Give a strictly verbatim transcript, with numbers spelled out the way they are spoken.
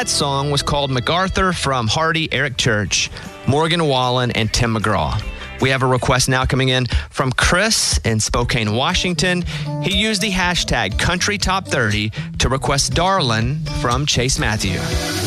that song was called MacArthur from Hardy, Eric Church, Morgan Wallen, and Tim McGraw. We have a request now coming in from Chris in Spokane, Washington. He used the hashtag Country Top thirty to request Darlin' from Chase Matthew.